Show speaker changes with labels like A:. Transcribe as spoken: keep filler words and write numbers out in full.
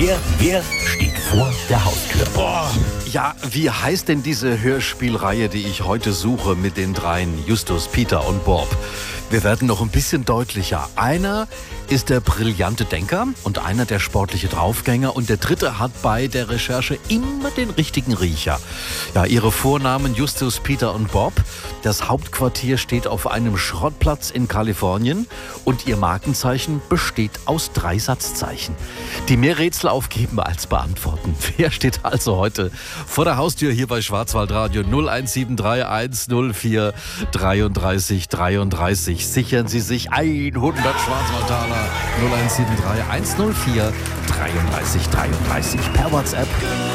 A: Wer, wer steht vor der Haustür?
B: Boah, ja, wie heißt denn diese Hörspielreihe, die ich heute suche mit den dreien, Justus, Peter und Bob? Wir werden noch ein bisschen deutlicher. Einer ist der brillante Denker und einer der sportliche Draufgänger und der dritte hat bei der Recherche immer den richtigen Riecher. Ja, ihre Vornamen Justus, Peter und Bob. Das Hauptquartier steht auf einem Schrottplatz in Kalifornien und ihr Markenzeichen besteht aus drei Satzzeichen, die mehr Rätsel aufgeben als beantworten. Wer steht also heute vor der Haustür hier bei Schwarzwaldradio? Null eins sieben drei eins null vier dreiunddreißig dreiunddreißig. Sichern Sie sich hundert Schwarzwaldtaler. null eins sieben drei eins null vier dreiunddreißig dreiunddreißig per WhatsApp.